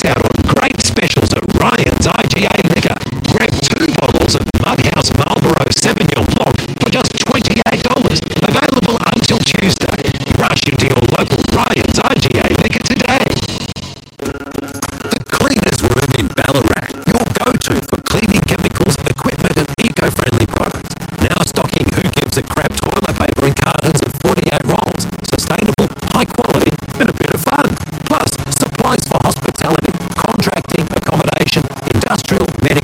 out on great specials at Ryan's IGA Liquor. Grab 2 bottles of Mughouse Marlborough Sauvignon Blanc for just $28. Available until Tuesday. Rush into your local Ryan's IGA Liquor today. The Cleaners Room in Ballarat, your go-to for cleaning chemicals, equipment and eco-friendly products. Now stocking Who Gives a Crap toilet paper in cartons of 48 rolls. Sustainable, high quality and a bit of fun. Plus, supplies for hospitality, contracting, accommodation, industrial, medical